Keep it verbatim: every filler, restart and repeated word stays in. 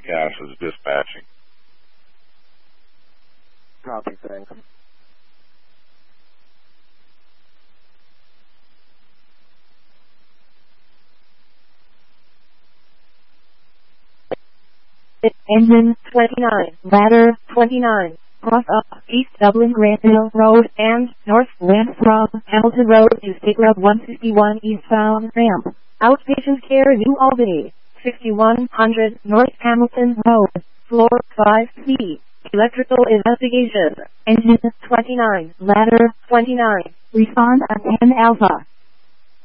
Sulfuric acid is dispatching. Copy, thanks. Engine twenty-nine, ladder twenty-nine, cross up East Dublin Granville Road and northwest from Hamilton Road to State Road one fifty-one eastbound ramp. Outpatient care New Albany, sixty-one hundred North Hamilton Road, floor five C. Electrical investigation. Engine twenty-nine, ladder twenty-nine. Respond at ten Alpha.